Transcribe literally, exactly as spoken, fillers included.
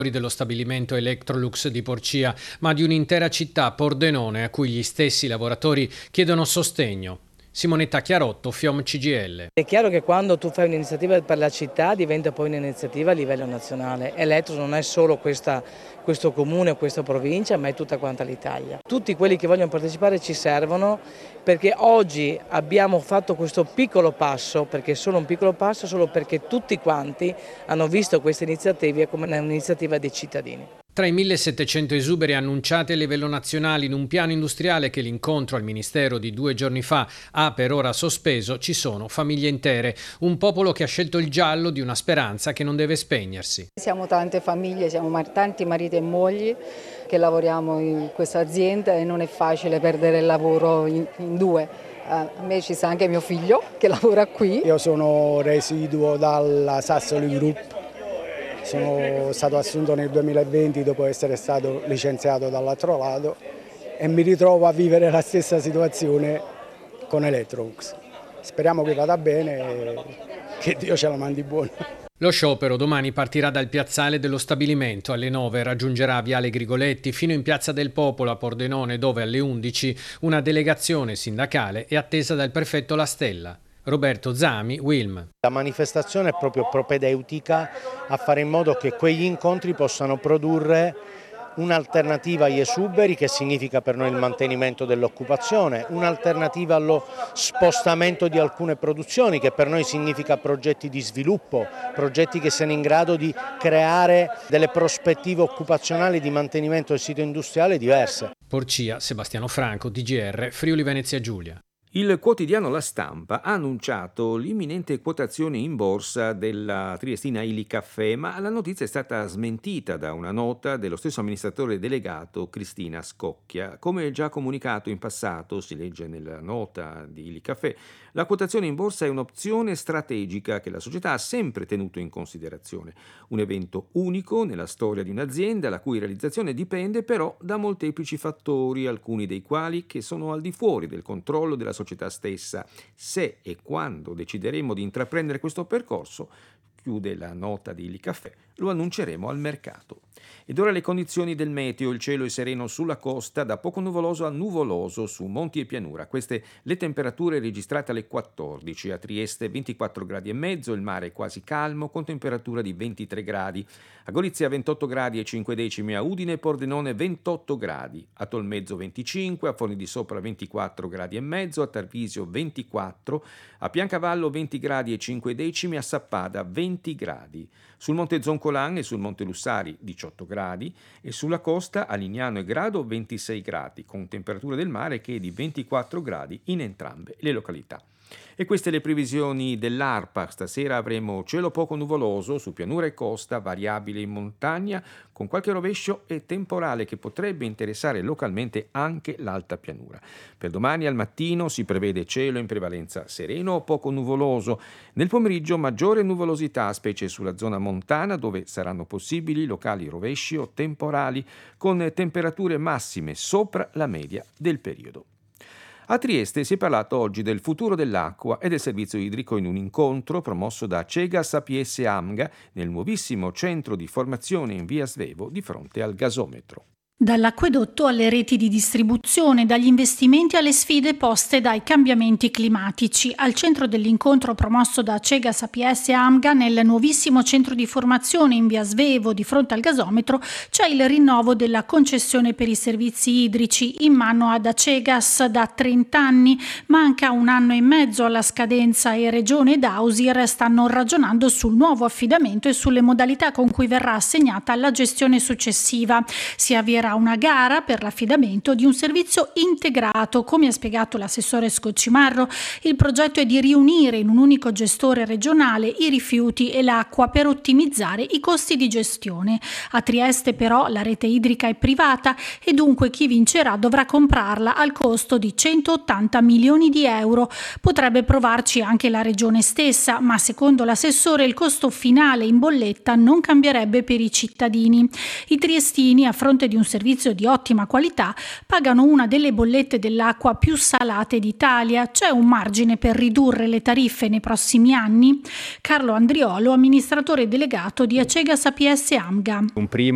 dello stabilimento Electrolux di Porcia, ma di un'intera città, Pordenone, a cui gli stessi lavoratori chiedono sostegno. Simonetta Chiarotto, FIOM C G I L. È chiaro che quando tu fai un'iniziativa per la città diventa poi un'iniziativa a livello nazionale. Electrolux non è solo questa, questo comune o questa provincia, ma è tutta quanta l'Italia. Tutti quelli che vogliono partecipare ci servono, perché oggi abbiamo fatto questo piccolo passo, perché è solo un piccolo passo, solo perché tutti quanti hanno visto questa iniziativa come un'iniziativa dei cittadini. Tra i millesettecento esuberi annunciati a livello nazionale in un piano industriale che l'incontro al Ministero di due giorni fa ha per ora sospeso, ci sono famiglie intere, un popolo che ha scelto il giallo di una speranza che non deve spegnersi. Siamo tante famiglie, siamo tanti mariti e mogli che lavoriamo in questa azienda e non è facile perdere il lavoro in, in due. A me ci sta anche mio figlio che lavora qui. Io sono residuo dalla Sassoli Group. Sono stato assunto nel duemilaventi dopo essere stato licenziato dall'altro lato e mi ritrovo a vivere la stessa situazione con Electrolux. Speriamo che vada bene e che Dio ce la mandi buona. Lo sciopero domani partirà dal piazzale dello stabilimento, alle nove raggiungerà Viale Grigoletti fino in Piazza del Popolo a Pordenone, dove alle undici una delegazione sindacale è attesa dal prefetto La Stella. Roberto Zami, Wilm. La manifestazione è proprio propedeutica a fare in modo che quegli incontri possano produrre un'alternativa agli esuberi, che significa per noi il mantenimento dell'occupazione, un'alternativa allo spostamento di alcune produzioni, che per noi significa progetti di sviluppo, progetti che siano in grado di creare delle prospettive occupazionali di mantenimento del sito industriale diverse. Porcia, Sebastiano Franco, D G R, Friuli Venezia Giulia. Il quotidiano La Stampa ha annunciato l'imminente quotazione in borsa della triestina Ili Caffè, ma la notizia è stata smentita da una nota dello stesso amministratore delegato Cristina Scocchia. Come già comunicato in passato, si legge nella nota di Ili Caffè, la quotazione in borsa è un'opzione strategica che la società ha sempre tenuto in considerazione. Un evento unico nella storia di un'azienda, la cui realizzazione dipende però da molteplici fattori, alcuni dei quali che sono al di fuori del controllo della società stessa. Se e quando decideremo di intraprendere questo percorso, chiude la nota di Ili Caffè, lo annunceremo al mercato. Ed ora le condizioni del meteo: il cielo è sereno sulla costa, da poco nuvoloso a nuvoloso su monti e pianura. Queste le temperature registrate alle quattordici, a Trieste ventiquattro gradi e mezzo, il mare è quasi calmo con temperatura di ventitré gradi, a Gorizia ventotto gradi e cinque decimi, a Udine e Pordenone ventotto gradi, a Tolmezzo venticinque, a Forni di Sopra ventiquattro gradi e mezzo, a Tarvisio ventiquattro, a Piancavallo venti gradi e cinque decimi, a Sappada venti gradi. Sul Monte Zoncolan e sul Monte Lussari diciotto gradi e sulla costa a Lignano e Grado ventisei gradi, con temperatura del mare che è di ventiquattro gradi in entrambe le località. E queste le previsioni dell'ARPA. Stasera avremo cielo poco nuvoloso su pianura e costa, variabile in montagna, con qualche rovescio e temporale che potrebbe interessare localmente anche l'alta pianura. Per domani al mattino si prevede cielo in prevalenza sereno o poco nuvoloso. Nel pomeriggio maggiore nuvolosità, specie sulla zona montana, dove saranno possibili locali rovesci o temporali, con temperature massime sopra la media del periodo. A Trieste si è parlato oggi del futuro dell'acqua e del servizio idrico in un incontro promosso da Cegas A P S Amga nel nuovissimo centro di formazione in via Svevo di fronte al gasometro. Dall'acquedotto alle reti di distribuzione, dagli investimenti alle sfide poste dai cambiamenti climatici. Al centro dell'incontro promosso da Cegas A P S Amga nel nuovissimo centro di formazione in via Svevo di fronte al gasometro c'è il rinnovo della concessione per i servizi idrici in mano ad Acegas da trenta anni. Manca un anno e mezzo alla scadenza e Regione ed Ausir stanno ragionando sul nuovo affidamento e sulle modalità con cui verrà assegnata la gestione successiva. Si avvierà una gara per l'affidamento di un servizio integrato. Come ha spiegato l'assessore Scoccimarro, il progetto è di riunire in un unico gestore regionale i rifiuti e l'acqua per ottimizzare i costi di gestione. A Trieste però la rete idrica è privata e dunque chi vincerà dovrà comprarla al costo di centottanta milioni di euro. Potrebbe provarci anche la regione stessa, ma secondo l'assessore il costo finale in bolletta non cambierebbe per i cittadini. I triestini, a fronte di un servizio di ottima qualità, pagano una delle bollette dell'acqua più salate d'Italia. C'è un margine per ridurre le tariffe nei prossimi anni? Carlo Andriolo, amministratore delegato di Acegas A P S Amga. Un primo